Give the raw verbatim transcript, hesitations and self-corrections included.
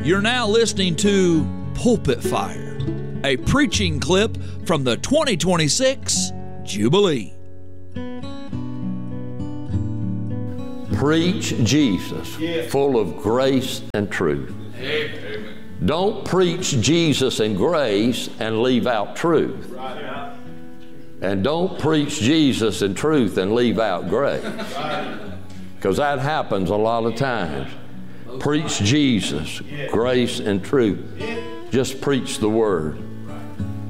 You're now listening to Pulpit Fire, a preaching clip from the twenty twenty-six Jubilee. Preach Jesus, full of grace and truth. Don't preach Jesus and grace and leave out truth. And don't preach Jesus and truth and leave out grace. Because that happens a lot of times. Preach Jesus, grace and truth. Just preach the Word.